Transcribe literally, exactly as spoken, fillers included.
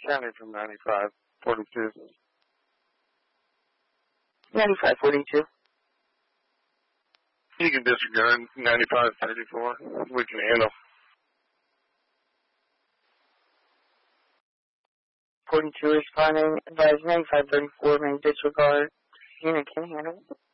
County from ninety-five forty-two. ninety-five forty-two. You can disregard ninety-five thirty-four. We can handle. forty-two responding. Advise ninety-five thirty-four may disregard. Unit can handle.